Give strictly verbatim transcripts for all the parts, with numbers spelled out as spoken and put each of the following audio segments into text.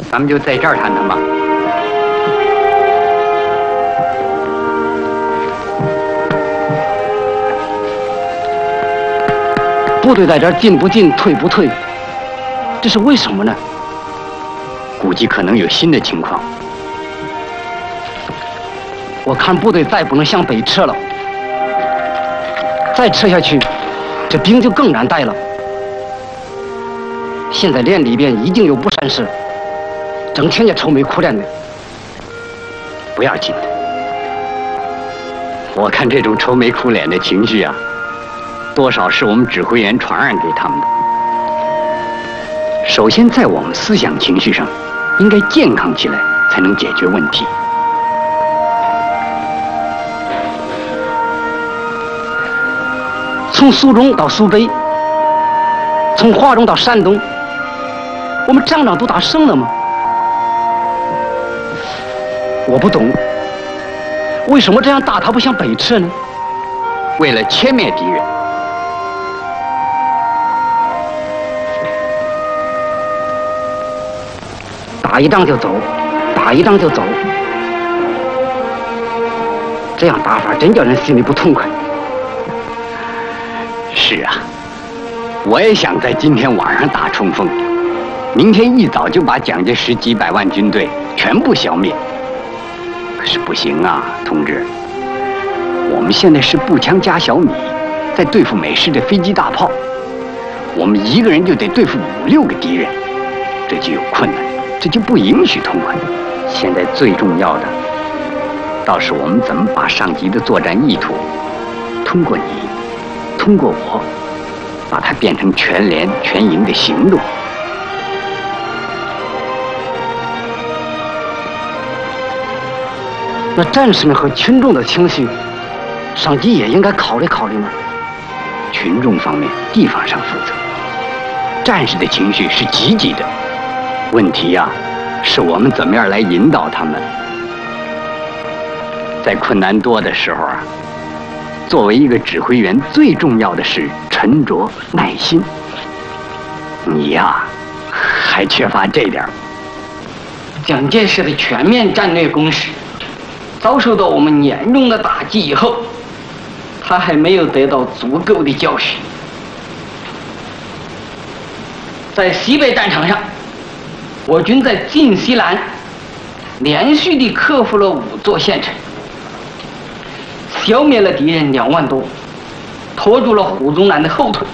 咱们就在这儿谈谈吧。 部队在这儿进不进，退不退，这是为什么呢？ 估计可能有新的情况。 我看部队再不能向北撤了，再撤下去，这兵就更难带了。现在连里边已经有不善事，整天就愁眉苦脸的。 不要紧的，我看这种愁眉苦脸的情绪啊，多少是我们指挥员传染给他们的。首先，在我们思想情绪上，应该健康起来，才能解决问题。 从苏中到苏北，从华中到山东，我们仗仗都打胜了吗？我不懂，为什么这样大他不向北撤呢？ 为了歼灭敌人。 打一仗就走，打一仗就走，这样打法真叫人心里不痛快。 是啊，我也想在今天晚上打冲锋，明天一早就把蒋介石几百万军队全部消灭。可是不行啊，同志，我们现在是步枪加小米，在对付美式的飞机大炮，我们一个人就得对付五六个敌人，这就有困难，这就不允许痛快。现在最重要的，倒是我们怎么把上级的作战意图，通过你，通过我，把它变成全连全营的行动。 那战士们和群众的情绪，上级也应该考虑考虑吗？ 群众方面，地方上负责；战士的情绪是积极的。问题呀、啊，是我们怎么样来引导他们。在困难多的时候啊，作为一个指挥员，最重要的是沉着耐心。你呀、啊，还缺乏这点。 蒋介石的全面战略攻势遭受到我们严重的打击以后，他还没有得到足够的教训。在西北战场上，我军在晋西南连续地克服了五座县城，消灭了敌人两万多，拖住了胡宗南的后腿。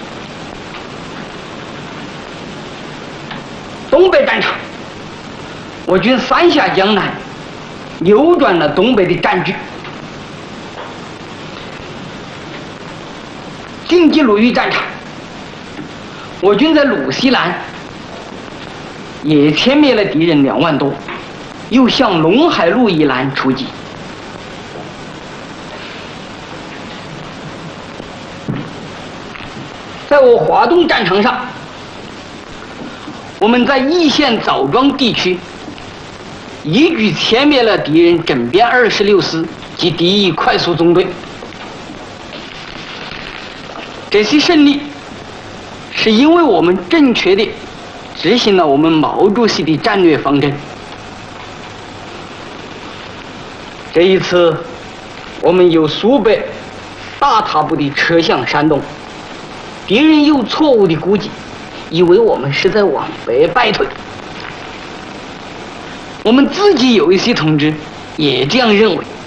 东北战场，我军三下江南，扭转了东北的战局。晋冀鲁豫战场，我军在鲁西南也歼灭了敌人两万多，又向陇海路以南出击。在我华东战场上，我们在易县枣庄地区一举歼灭了敌人整编二十六师及敌意快速纵队。这些胜利是因为我们正确地执行了我们毛主席的战略方针。这一次，我们由苏北大踏步地撤向山东，敌人又错误地估计，以为我们是在往北败退。我们自己有一些同志也这样认为。